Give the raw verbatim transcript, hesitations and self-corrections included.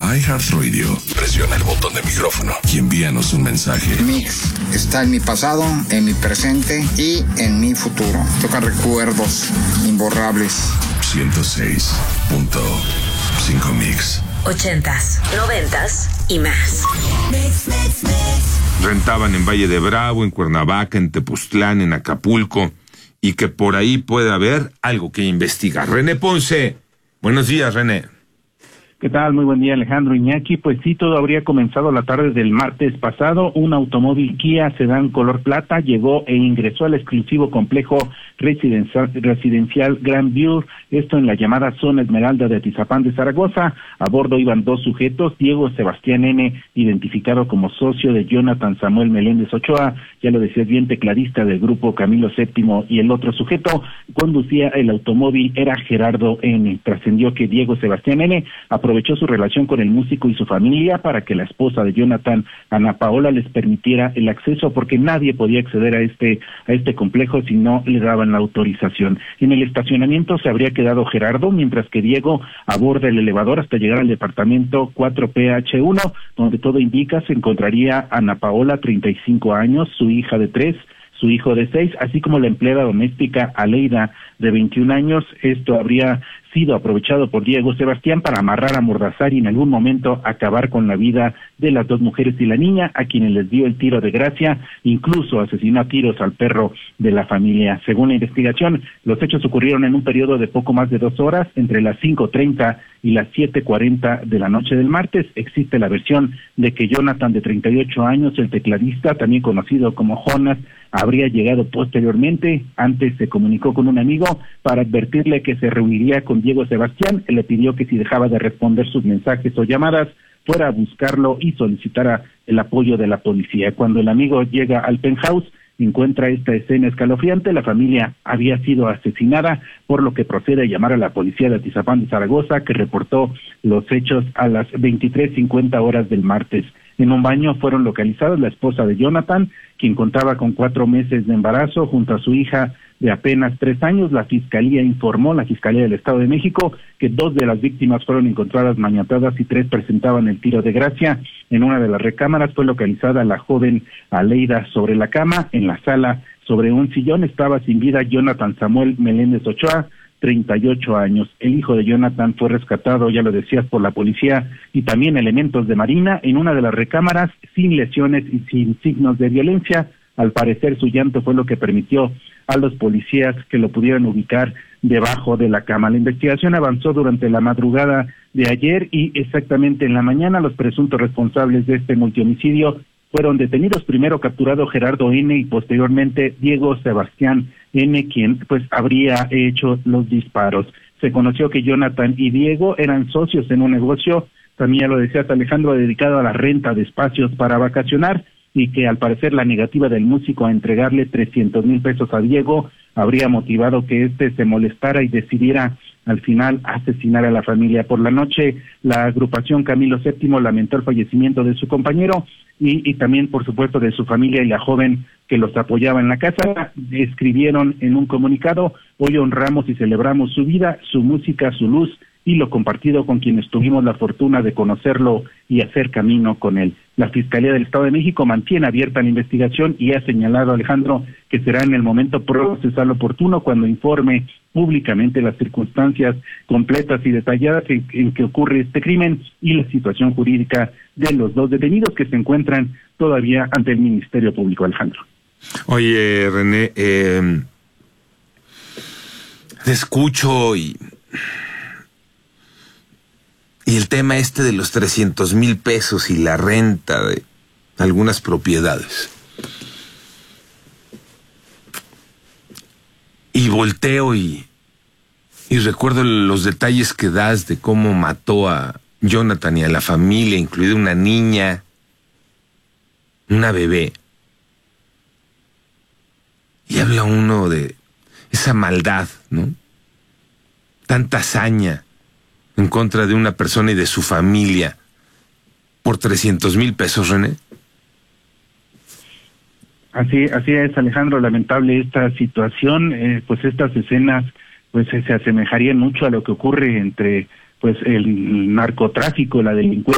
iHeartRadio. Presiona el botón de micrófono y envíanos un mensaje. Mix está en mi pasado, en mi presente y en mi futuro. Toca recuerdos imborrables. ciento seis punto cinco Mix. Ochentas, noventas y más. Mix, mix, mix. Rentaban en Valle de Bravo, en Cuernavaca, en Tepoztlán, en Acapulco, y que por ahí puede haber algo que investigar. René Ponce. Buenos días, René. ¿Qué tal? Muy buen día, Alejandro, Iñaki. Pues sí, todo habría comenzado la tarde del martes pasado. Un automóvil Kia sedán color plata llegó e ingresó al exclusivo complejo residencial, residencial Grand View, esto en la llamada zona Esmeralda de Atizapán de Zaragoza. A bordo iban dos sujetos, Diego Sebastián N., identificado como socio de Jonathan Samuel Meléndez Ochoa, ya lo decías bien, tecladista del grupo Camilo séptimo, y el otro sujeto conducía el automóvil era Gerardo N. Trascendió que Diego Sebastián N. aprovechó su relación con el músico y su familia para que la esposa de Jonathan, Ana Paola, les permitiera el acceso, porque nadie podía acceder a este a este complejo si no le daban la autorización. En el estacionamiento se habría quedado Gerardo, mientras que Diego aborda el elevador hasta llegar al departamento cuatro P H uno, donde todo indica se encontraría Ana Paola, treinta y cinco años, su hija de tres, su hijo de seis, así como la empleada doméstica Aleida, de veintiún años. Esto habría sido aprovechado por Diego Sebastián para amarrar, amordazar y en algún momento acabar con la vida de las dos mujeres y la niña, a quienes les dio el tiro de gracia, incluso asesinó a tiros al perro de la familia. Según la investigación, los hechos ocurrieron en un periodo de poco más de dos horas, entre las cinco treinta y las siete cuarenta de la noche del martes. Existe la versión de que Jonathan, de treinta y ocho años, el tecladista, también conocido como Jonas, habría llegado posteriormente. Antes se comunicó con un amigo para advertirle que se reuniría con Diego Sebastián. Él le pidió que si dejaba de responder sus mensajes o llamadas, fuera a buscarlo y solicitara el apoyo de la policía. Cuando el amigo llega al penthouse, encuentra esta escena escalofriante. La familia había sido asesinada, por lo que procede a llamar a la policía de Atizapán de Zaragoza, que reportó los hechos a las veintitrés cincuenta horas del martes. En un baño fueron localizadas la esposa de Jonathan, quien contaba con cuatro meses de embarazo, junto a su hija de apenas tres años. La Fiscalía informó, la Fiscalía del Estado de México, que dos de las víctimas fueron encontradas maniatadas y tres presentaban el tiro de gracia. En una de las recámaras fue localizada la joven Aleida sobre la cama. En la sala, sobre un sillón, estaba sin vida Jonathan Samuel Meléndez Ochoa, treinta y ocho años. El hijo de Jonathan fue rescatado, ya lo decías, por la policía y también elementos de Marina en una de las recámaras, sin lesiones y sin signos de violencia. Al parecer, su llanto fue lo que permitió a los policías que lo pudieran ubicar debajo de la cama. La investigación avanzó durante la madrugada de ayer y exactamente en la mañana los presuntos responsables de este multihomicidio fueron detenidos. Primero capturado Gerardo N. y posteriormente Diego Sebastián N., quien pues habría hecho los disparos. Se conoció que Jonathan y Diego eran socios en un negocio, también ya lo decías, Alejandro, dedicado a la renta de espacios para vacacionar, y que al parecer la negativa del músico a entregarle trescientos mil pesos a Diego habría motivado que éste se molestara y decidiera al final asesinar a la familia. Por la noche, la agrupación Camilo séptimo lamentó el fallecimiento de su compañero y, y también, por supuesto, de su familia y la joven que los apoyaba en la casa. Escribieron en un comunicado: hoy honramos y celebramos su vida, su música, su luz y lo compartido con quienes tuvimos la fortuna de conocerlo y hacer camino con él. La Fiscalía del Estado de México mantiene abierta la investigación y ha señalado, Alejandro, que será en el momento procesal oportuno cuando informe públicamente las circunstancias completas y detalladas en, en que ocurre este crimen y la situación jurídica de los dos detenidos que se encuentran todavía ante el Ministerio Público, Alejandro. Oye, René, eh, te escucho y... Y el tema este de los trescientos mil pesos y la renta de algunas propiedades. Y volteo y, y recuerdo los detalles que das de cómo mató a Jonathan y a la familia, incluida una niña, una bebé. Y habla uno de esa maldad, ¿no? Tanta hazaña en contra de una persona y de su familia por trescientos mil pesos, René. Así, así es, Alejandro, lamentable esta situación. Eh, pues estas escenas pues se asemejarían mucho a lo que ocurre entre pues el narcotráfico, la delincuencia